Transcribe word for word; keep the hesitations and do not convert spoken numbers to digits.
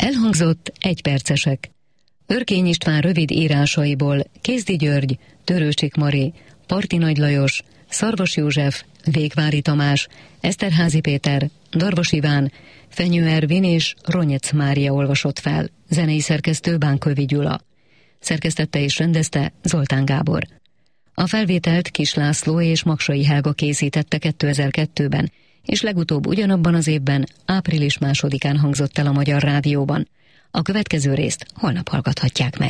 Elhangzott egypercesek. Örkény István rövid írásaiból Kézdi György, Törőcsik Mari, Parti Nagy Lajos, Szarvas József, Végvári Tamás, Eszterházy Péter, Darvas Iván, Fenyő Ervin és Ronyec Mária olvasott fel, zenei szerkesztő Bánkövi Gyula. Szerkesztette és rendezte Zoltán Gábor. A felvételt Kis László és Maksai Helga készítette kétezer-kettőben, és legutóbb ugyanabban az évben, április másodikán hangzott el a Magyar Rádióban. A következő részt holnap hallgathatják meg.